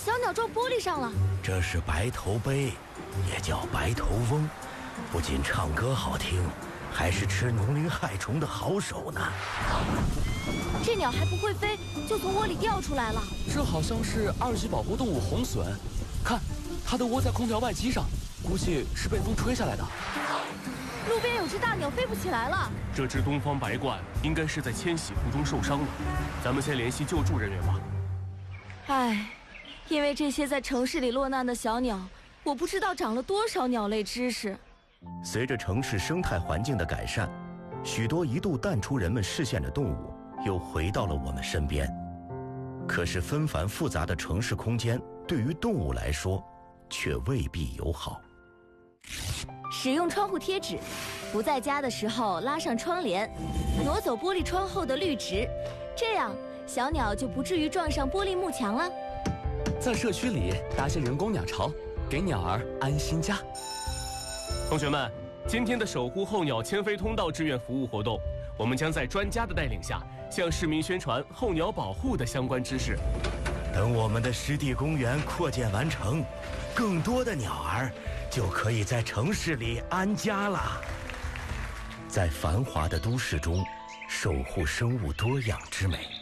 小鸟撞玻璃上了。 这是白头鹎，也叫白头翁，不仅唱歌好听，还是吃农林害虫的好手呢。 这鸟还不会飞，就从窝里掉出来了。 这好像是2级保护动物红隼，看，它的窝在空调外机上，估计是被风吹下来的。 路边有只大鸟飞不起来了。 这只东方白鹳应该是在迁徙途中受伤了，咱们先联系救助人员吧。 唉，因为这些在城市里落难的小鸟，我不知道长了多少鸟类知识。 随着城市生态环境的改善，许多一度淡出人们视线的动物又回到了我们身边。可是纷繁复杂的城市空间对于动物来说却未必友好。 使用窗户贴纸，不在家的时候拉上窗帘，挪走玻璃窗后的绿植，这样小鸟就不至于撞上玻璃幕墙了。 在社区里搭些人工鸟巢，给鸟儿安心家。 同学们，今天的守护候鸟迁飞通道志愿服务活动，我们将在专家的带领下，向市民宣传候鸟保护的相关知识。 等我们的湿地公园扩建完成，更多的鸟儿就可以在城市里安家了。在繁华的都市中，守护生物多样之美。